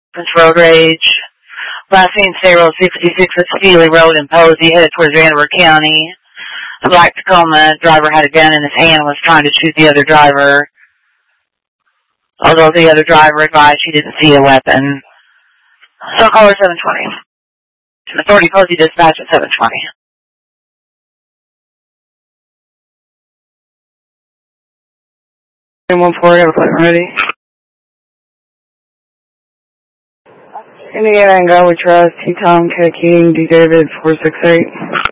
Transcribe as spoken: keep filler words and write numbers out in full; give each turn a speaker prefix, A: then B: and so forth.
A: road rage. Last seen State Road sixty-six at Steely Road in Posey, headed towards Vanderbilt County. A black Tacoma driver had a gun in his hand and was trying to shoot the other driver, although the other driver advised he didn't see a weapon. So caller seven twenty. Authority Posey dispatch at seven twenty. one four, have appointment ready. Indiana and Go, we trust. T Tom, K King, D David, four six eight.